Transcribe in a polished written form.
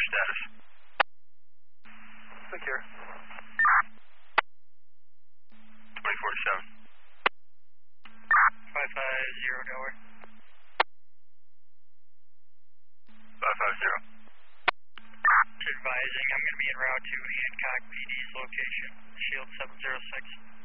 status? Secure. 2047. 550 Delaware. 550. Advising, I'm going to be en route to Hancock PD's location, Shield 706.